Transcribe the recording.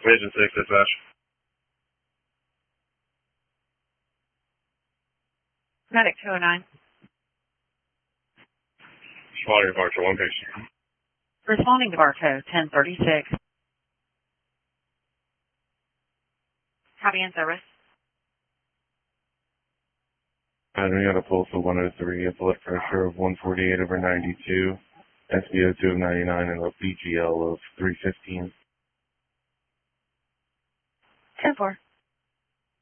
Agent 6, dispatch. Medic 209. Responding to Bartow, one patient. Responding to Bartow, 1036. Copy in service. We got a pulse of 103, a blood pressure of 148/92, SpO2 of 99, and a BGL of 315. 10-4.